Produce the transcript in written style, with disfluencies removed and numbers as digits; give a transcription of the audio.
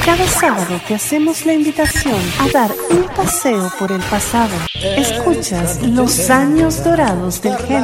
Cada sábado te hacemos la invitación a dar un paseo por el pasado. Escuchas los años dorados del género.